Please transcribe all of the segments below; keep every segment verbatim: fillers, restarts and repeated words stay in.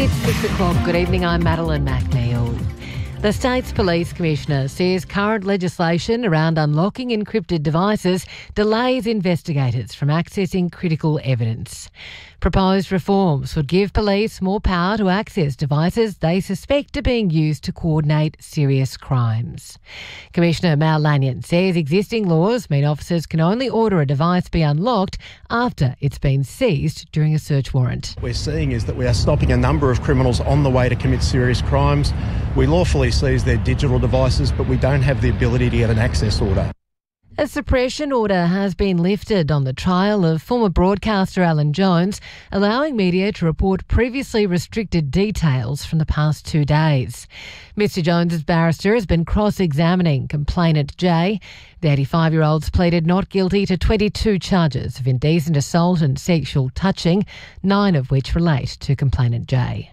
It's six o'clock. Good evening, I'm Madeline McNeil. The State's Police Commissioner says current legislation around unlocking encrypted devices delays investigators from accessing critical evidence. Proposed reforms would give police more power to access devices they suspect are being used to coordinate serious crimes. Commissioner Mal Lanyon says existing laws mean officers can only order a device be unlocked after it's been seized during a search warrant. What we're seeing is that we are stopping a number of criminals on the way to commit serious crimes. We lawfully seize their digital devices, but we don't have the ability to get an access order. A suppression order has been lifted on the trial of former broadcaster Alan Jones, allowing media to report previously restricted details from the past two days. Mister Jones's barrister has been cross-examining complainant Jay. The eighty-five-year-old's pleaded not guilty to twenty-two charges of indecent assault and sexual touching, nine of which relate to complainant Jay.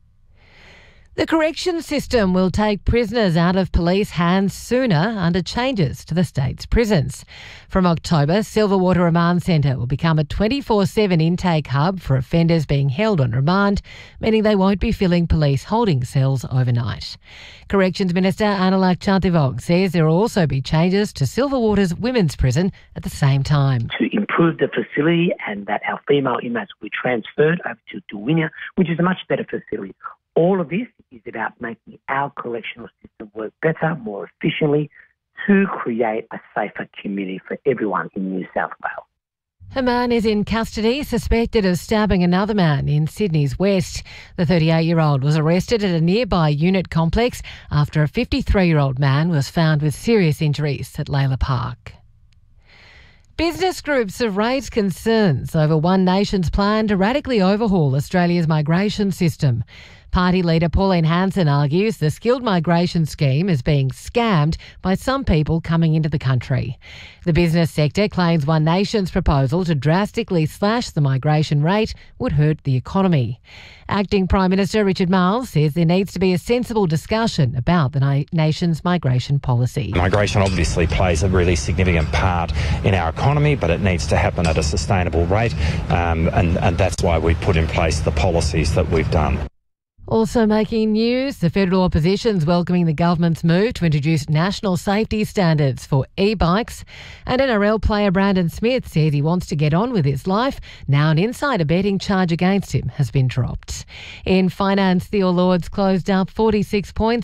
The corrections system will take prisoners out of police hands sooner under changes to the state's prisons. From October, Silverwater Remand Centre will become a twenty-four seven intake hub for offenders being held on remand, meaning they won't be filling police holding cells overnight. Corrections Minister Anilak Chantivog says there will also be changes to Silverwater's women's prison at the same time. To improve the facility and that our female inmates will be transferred over to Duwinia, which is a much better facility. All of this is about making our correctional system work better, more efficiently, to create a safer community for everyone in New South Wales. A man is in custody suspected of stabbing another man in Sydney's West. The thirty-eight-year-old was arrested at a nearby unit complex after a fifty-three-year-old man was found with serious injuries at Layla Park. Business groups have raised concerns over One Nation's plan to radically overhaul Australia's migration system. Party leader Pauline Hanson argues the skilled migration scheme is being scammed by some people coming into the country. The business sector claims One Nation's proposal to drastically slash the migration rate would hurt the economy. Acting Prime Minister Richard Marles says there needs to be a sensible discussion about the na- nation's migration policy. Migration obviously plays a really significant part in our economy, but it needs to happen at a sustainable rate, um, and, and that's why we put in place the policies that we've done. Also making news, the federal opposition's welcoming the government's move to introduce national safety standards for e-bikes. And N R L player Brandon Smith says he wants to get on with his life. Now an insider betting charge against him has been dropped. In finance, the All Ords closed up forty-six points.